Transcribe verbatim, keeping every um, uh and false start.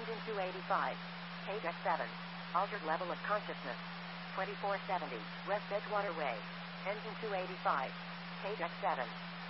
Engine two eighty-five. Page X seven. Altered level of consciousness. twenty-four seventy. West Edgewater Way. Engine two eighty-five. Page X seven.